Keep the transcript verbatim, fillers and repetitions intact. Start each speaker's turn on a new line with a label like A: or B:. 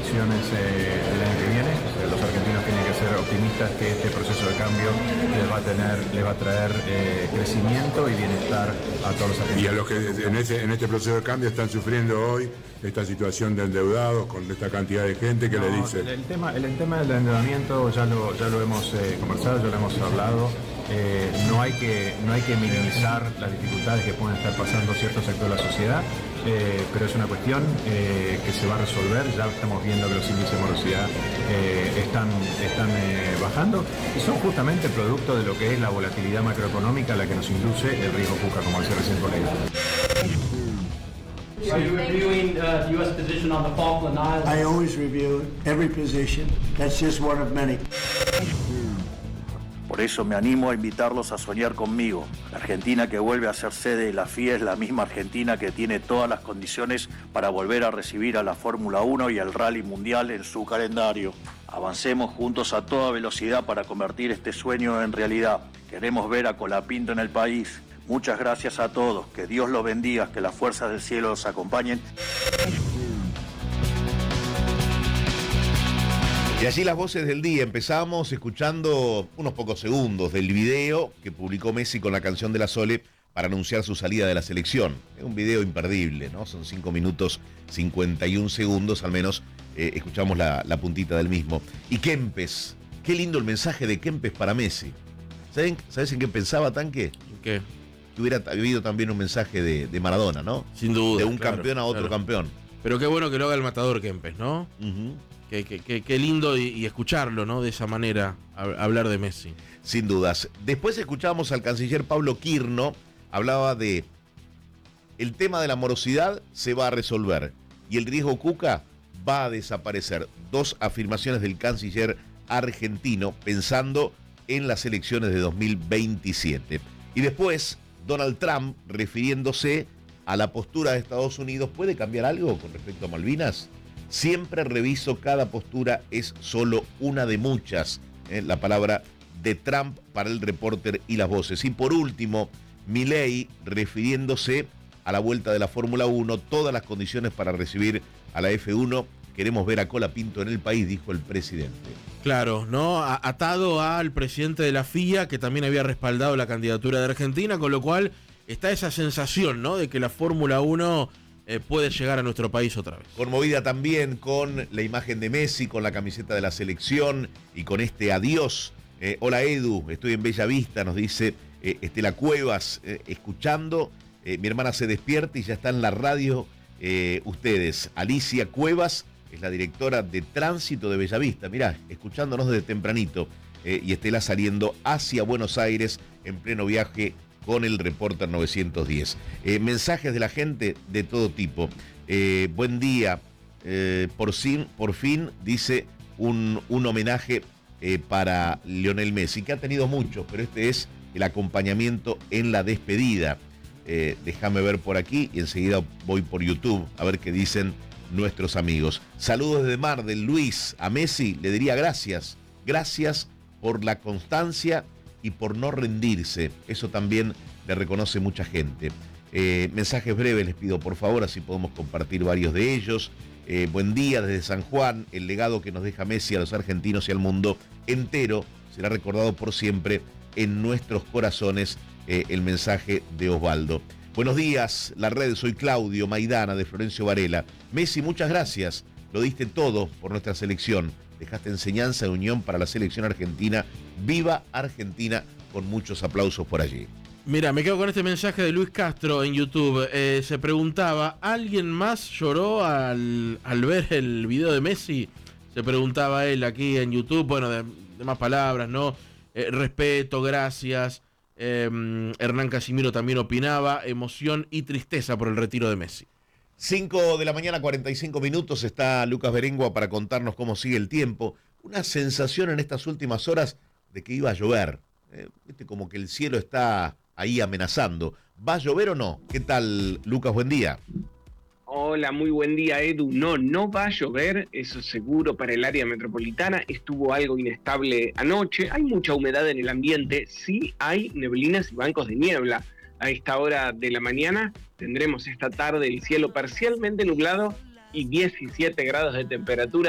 A: elecciones eh, del año que viene. O sea, los argentinos tienen que ser optimistas que este proceso de cambio les va a tener, les va a traer eh, crecimiento y bienestar a todos los argentinos.
B: Y a los que en, ese, en este proceso de cambio están sufriendo hoy esta situación de endeudados con esta cantidad de gente que
A: no,
B: le dice.
A: El, el, tema, el, el tema del endeudamiento ya lo, ya lo hemos eh, conversado, ya lo hemos hablado. Eh, no, hay que, no hay que minimizar las dificultades que pueden estar pasando ciertos sectores de la sociedad, eh, pero es una cuestión eh, que se va a resolver. Ya estamos viendo que los índices de morosidad eh, están, están eh, bajando y son justamente producto de lo que es la volatilidad macroeconómica a la que nos induce el riesgo Cuca, como decía recién el colega.
C: Are you reviewing uh, the U S position on the Falkland Islands?
D: I always review every position. That's just one of many.
E: Por eso me animo a invitarlos a soñar conmigo. La Argentina que vuelve a ser sede de la F I A es la misma Argentina que tiene todas las condiciones para volver a recibir a la Fórmula uno y al Rally Mundial en su calendario. Avancemos juntos a toda velocidad para convertir este sueño en realidad. Queremos ver a Colapinto en el país. Muchas gracias a todos. Que Dios los bendiga, que las fuerzas del cielo los acompañen.
F: Y allí las voces del día. Empezamos escuchando unos pocos segundos del video que publicó Messi con la canción de la Sole para anunciar su salida de la selección. Es un video imperdible, ¿no? Son cinco minutos cincuenta y un segundos, al menos eh, escuchamos la, la puntita del mismo. Y Kempes, qué lindo el mensaje de Kempes para Messi. ¿Saben, ¿Sabes en qué pensaba, Tanque?
G: ¿Qué?
F: Que hubiera habido también un mensaje de, de Maradona, ¿no?
G: Sin duda.
F: De un
G: claro,
F: campeón a otro
G: claro.
F: campeón.
G: Pero qué bueno que lo haga el matador Kempes, ¿no?
F: Uh-huh.
G: Qué, qué, qué, qué lindo y, y escucharlo, ¿no? De esa manera, a, hablar de Messi.
F: Sin dudas. Después escuchamos al canciller Pablo Quirno, hablaba de el tema de la morosidad se va a resolver y el riesgo Cuca va a desaparecer. Dos afirmaciones del canciller argentino pensando en las elecciones de dos mil veintisiete. Y después, Donald Trump, refiriéndose a la postura de Estados Unidos, ¿puede cambiar algo con respecto a Malvinas? Siempre reviso cada postura, es solo una de muchas. ¿eh? La palabra de Trump para el Reporter y las voces. Y por último, Milei refiriéndose a la vuelta de la Fórmula uno, todas las condiciones para recibir a la F uno. Queremos ver a Colapinto en el país, dijo el presidente.
G: Claro, ¿no? Atado al presidente de la F I A, que también había respaldado la candidatura de Argentina, con lo cual está esa sensación, ¿no? De que la Fórmula uno eh, puede llegar a nuestro país otra vez.
F: Conmovida también con la imagen de Messi, con la camiseta de la selección y con este adiós. Eh, hola Edu, estoy en Bella Vista, nos dice eh, Estela Cuevas, eh, escuchando. Eh, mi hermana se despierta y ya está en la radio eh, ustedes. Alicia Cuevas es la directora de tránsito de Bellavista, mirá, escuchándonos desde tempranito, eh, y Estela saliendo hacia Buenos Aires en pleno viaje con el Reporter novecientos diez. Eh, mensajes de la gente de todo tipo. Eh, buen día, eh, por, fin, por fin, dice un, un homenaje eh, para Lionel Messi, que ha tenido muchos, pero este es el acompañamiento en la despedida. Eh, déjame ver por aquí y enseguida voy por YouTube a ver qué dicen nuestros amigos. Saludos desde Mar del Luis. A Messi le diría gracias, gracias por la constancia y por no rendirse. Eso también le reconoce mucha gente. Eh, mensajes breves les pido por favor, así podemos compartir varios de ellos. Eh, buen día desde San Juan. El legado que nos deja Messi a los argentinos y al mundo entero será recordado por siempre en nuestros corazones. Eh, el mensaje de Osvaldo. Buenos días, la red, soy Claudio Maidana de Florencio Varela. Messi, muchas gracias, lo diste todo por nuestra selección, dejaste enseñanza de unión para la selección argentina. Viva Argentina, con muchos aplausos por allí.
G: Mira, me quedo con este mensaje de Luis Castro en YouTube. Eh, se preguntaba, ¿alguien más lloró al, al ver el video de Messi? Se preguntaba él aquí en YouTube. Bueno, de, de más palabras, ¿no? Eh, respeto, gracias. Eh, Hernán Casimiro también opinaba, emoción y tristeza por el retiro de Messi.
F: cinco de la mañana, cuarenta y cinco minutos, está Lucas Berengua para contarnos cómo sigue el tiempo. Una sensación en estas últimas horas de que iba a llover. Eh, ¿viste? Como que el cielo está ahí amenazando. ¿Va a llover o no? ¿Qué tal, Lucas? Buen día.
H: Hola, muy buen día, Edu. No, no va a llover, eso seguro para el área metropolitana. Estuvo algo inestable anoche. Hay mucha humedad en el ambiente. Sí hay neblinas y bancos de niebla. A esta hora de la mañana tendremos esta tarde el cielo parcialmente nublado y diecisiete grados de temperatura.